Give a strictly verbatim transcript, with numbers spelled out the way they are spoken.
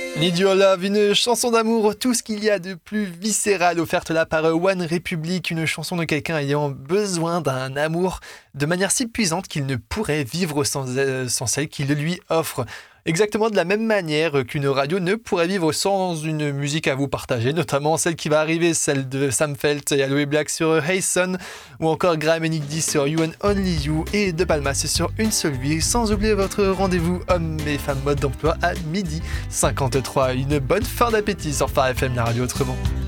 Need Your Love, une chanson d'amour, tout ce qu'il y a de plus viscéral, offerte là par One Republic, une chanson de quelqu'un ayant besoin d'un amour de manière si puissante qu'il ne pourrait vivre sans, euh, sans celle qui le lui offre. Exactement de la même manière qu'une radio ne pourrait vivre sans une musique à vous partager, notamment celle qui va arriver, celle de Sam Felt et Aloe Black sur Hey Son, ou encore Graham et Nick D sur You and Only You, et De Palmas sur Une Seule Vie, sans oublier votre rendez-vous hommes et femmes mode d'emploi à midi cinquante-trois. Une bonne fin d'appétit sur Phare F M, la radio autrement.